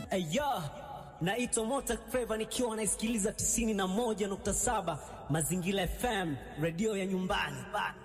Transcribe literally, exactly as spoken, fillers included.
Ayo, naitwa Mota Flava nikiwa naisikiliza tisini na moja nukta saba Mazingira F M, radio ya nyumbani.